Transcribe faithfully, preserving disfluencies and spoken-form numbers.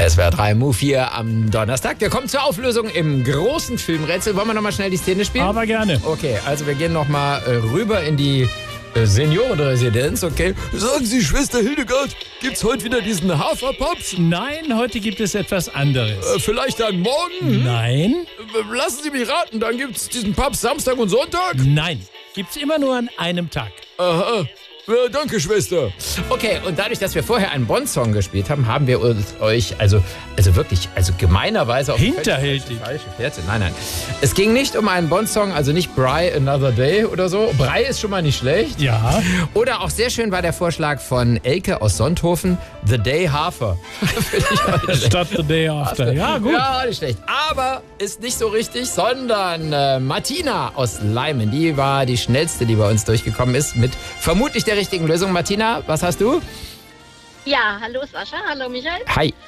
S W R drei Move hier am Donnerstag. Wir kommen zur Auflösung im großen Filmrätsel. Wollen wir nochmal schnell die Szene spielen? Aber gerne. Okay, also wir gehen nochmal äh, rüber in die äh, Seniorenresidenz, okay? Sagen Sie, Schwester Hildegard, gibt's heute wieder diesen Haferpops? Nein, heute gibt es etwas anderes. Äh, vielleicht dann morgen? Nein, Äh, Lassen Sie mich raten, dann gibt's diesen Pops Samstag und Sonntag? nein. Gibt's immer nur an einem Tag. Aha. Ja, danke, Schwester. Okay, und dadurch, dass wir vorher einen Bond-Song gespielt haben, haben wir uns euch, also, also wirklich, also gemeinerweise... auf Hinterhältig. falsche Fährte. Nein, nein. Es ging nicht um einen Bond-Song, also nicht Bry Another Day oder so. Bry ist schon mal nicht schlecht. Ja. Oder auch sehr schön war der Vorschlag von Elke aus Sonthofen, The Day Hafer. Finde ich auch nicht schlecht. Statt the day after. Ja, gut. Ja, nicht schlecht. Aber ist nicht so richtig, sondern äh, Martina aus Leimen, die war die schnellste, die bei uns durchgekommen ist, mit vermutlich der richtigen Lösung. Martina, was hast du? Ja, hallo Sascha, hallo Michael. Hi.